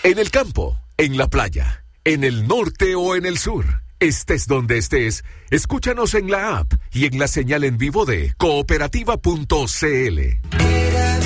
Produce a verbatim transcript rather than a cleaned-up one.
En el campo, en la playa, en el norte o en el sur. Estés donde estés, escúchanos en la app y en la señal en vivo de cooperativa punto c l.